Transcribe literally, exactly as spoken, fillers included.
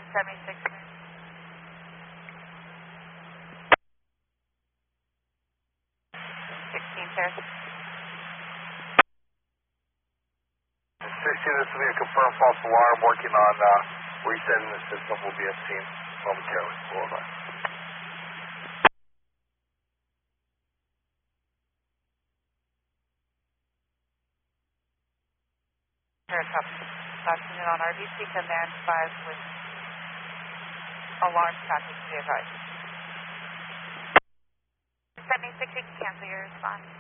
seventy-six. sixteen, sir. sixteen, this will be a confirmed false alarm. Working on uh, resetting the system. Will be at scene momentarily. Over. Sir, copy. Passing in on R B C command five with alarm traffic to be advised. seventy-six, you can cancel your response.